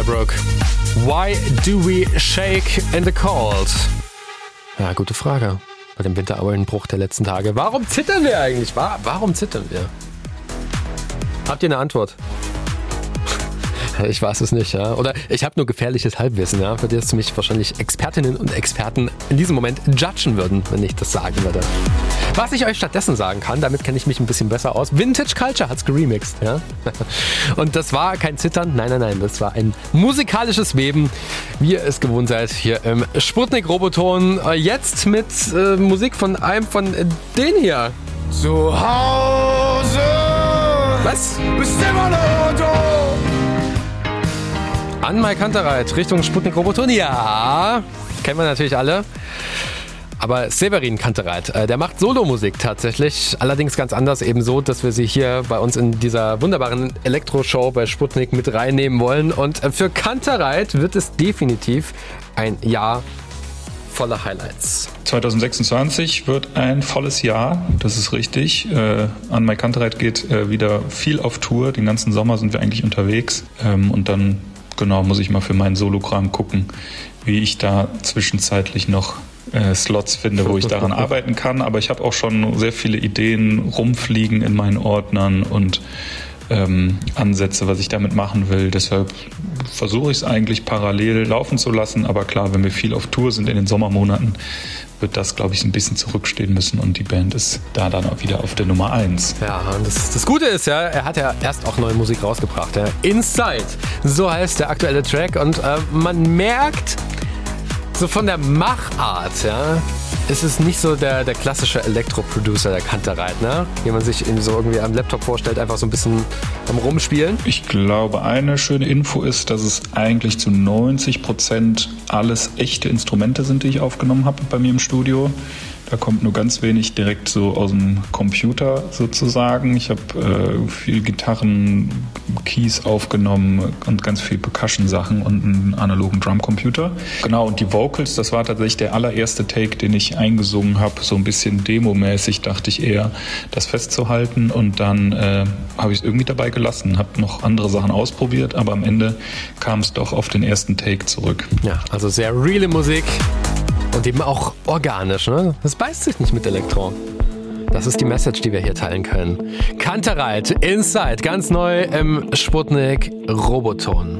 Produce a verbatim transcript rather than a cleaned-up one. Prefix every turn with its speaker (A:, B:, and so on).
A: Elderbrook. Why do we shake in the cold? Ja, gute Frage. Bei dem Winterauenbruch der letzten Tage. Warum zittern wir eigentlich? Warum zittern wir? Habt ihr eine Antwort? Ich weiß es nicht, ja. Oder ich habe nur gefährliches Halbwissen, ja, für das mich wahrscheinlich Expertinnen und Experten in diesem Moment judgen würden, wenn ich das sagen würde. Was ich euch stattdessen sagen kann, damit kenne ich mich ein bisschen besser aus. Vintage Culture hat's geremixed, ja. Und das war kein Zittern, nein, nein, nein, das war ein musikalisches Weben, wie ihr es gewohnt seid, hier im Sputnik Roboton. Jetzt mit äh, Musik von einem von äh, denen hier.
B: Zu Hause.
A: Was?
B: Bist immer noch da.
A: Anmai Kantereit Richtung Sputnik Roboton. Ja, kennen wir natürlich alle. Aber Severin Kantereit, äh, der macht Solomusik tatsächlich. Allerdings ganz anders, eben so, dass wir sie hier bei uns in dieser wunderbaren Elektro-Show bei Sputnik mit reinnehmen wollen. Und äh, für Kantereit wird es definitiv ein Jahr voller Highlights.
C: zwanzig sechsundzwanzig wird ein volles Jahr, das ist richtig. Äh, Anmai Kantereit geht äh, wieder viel auf Tour. Den ganzen Sommer sind wir eigentlich unterwegs. Ähm, und dann Genau, muss ich mal für meinen Sologramm gucken, wie ich da zwischenzeitlich noch äh, Slots finde, wo ich daran arbeiten kann. Aber ich habe auch schon sehr viele Ideen rumfliegen in meinen Ordnern und ähm, Ansätze, was ich damit machen will. Deshalb versuche ich es eigentlich parallel laufen zu lassen. Aber klar, wenn wir viel auf Tour sind in den Sommermonaten, wird das, glaube ich, ein bisschen zurückstehen müssen und die Band ist da dann auch wieder auf der Nummer eins.
A: Ja, und das, das Gute ist ja, er hat ja erst auch neue Musik rausgebracht. Ja. Inside, so heißt der aktuelle Track und äh, man merkt, so von der Machart, ja, ist es nicht so der, der klassische Elektro-Producer, der Kantereit, ne? Wie man sich eben so irgendwie am Laptop vorstellt, einfach so ein bisschen am Rumspielen.
C: Ich glaube, eine schöne Info ist, dass es eigentlich zu neunzig Prozent alles echte Instrumente sind, die ich aufgenommen habe bei mir im Studio. Da kommt nur ganz wenig direkt so aus dem Computer sozusagen. Ich habe äh, viel Gitarren, Keys aufgenommen und ganz viel Percussion-Sachen und einen analogen Drumcomputer. Genau, und die Vocals, das war tatsächlich der allererste Take, den ich eingesungen habe. So ein bisschen demomäßig dachte ich eher, das festzuhalten. Und dann äh, habe ich es irgendwie dabei gelassen, habe noch andere Sachen ausprobiert, aber am Ende kam es doch auf den ersten Take zurück.
A: Ja, also sehr reale Musik. Und eben auch organisch, ne? Das beißt sich nicht mit Elektro. Das ist die Message, die wir hier teilen können. Kantereit, Inside, ganz neu im Sputnik Roboton.